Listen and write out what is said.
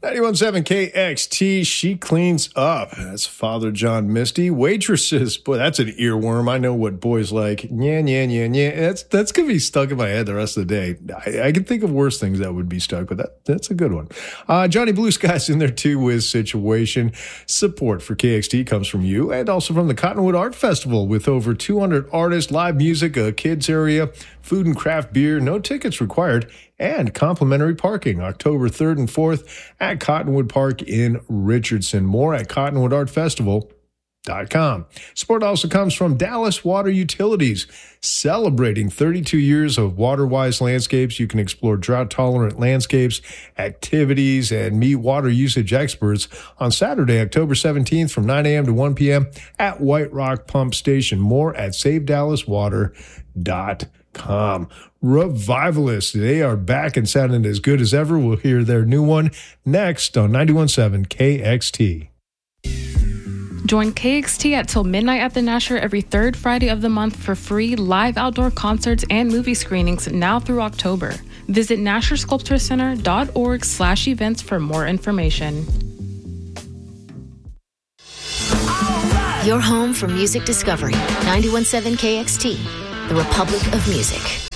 91.7 KXT, She Cleans Up. That's Father John Misty. Waitresses, boy, that's an earworm. I know what boys like. Yeah. That's going to be stuck in my head the rest of the day. I can think of worse things that would be stuck, but that's a good one. Johnny Blue Sky's in there too with Situation. Support for KXT comes from you and also from the Cottonwood Art Festival with over 200 artists, live music, a kids area, food and craft beer, no tickets required, and complimentary parking October 3rd and 4th at Cottonwood Park in Richardson. More at cottonwoodartfestival.com. Support also comes from Dallas Water Utilities, celebrating 32 years of water-wise landscapes. You can explore drought-tolerant landscapes, activities, and meet water usage experts on Saturday, October 17th from 9 a.m. to 1 p.m. at White Rock Pump Station. More at SaveDallasWater.com. Revivalists, they are back and sounding as good as ever. We'll hear their new one next on 91.7 KXT. Join KXT at till midnight at the Nasher every third Friday of the month for free live outdoor concerts and movie screenings now through October. Visit NasherSculptorCenter.org/events for more information. Your home for music discovery. 91.7 KXT, the Republic of Music.